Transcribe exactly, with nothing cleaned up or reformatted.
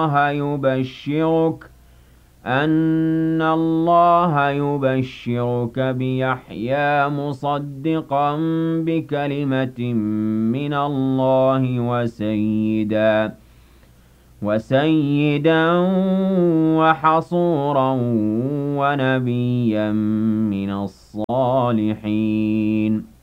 يبشرك أن الله يبشرك بيحيى مصدقا بكلمة من الله وسيدا وسيدا وحصورا ونبيا من الصالحين